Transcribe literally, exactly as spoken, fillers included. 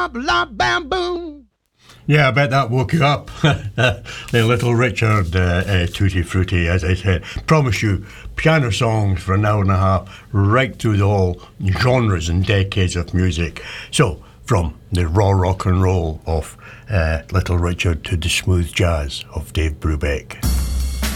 bop, lop, bam, boom. Yeah, I bet that woke you up. The Little Richard uh, uh, Tutti Frutti, as I said. Promise you, piano songs for an hour and a half, right through the whole genres and decades of music. So, from the raw rock and roll of uh, Little Richard to the smooth jazz of Dave Brubeck.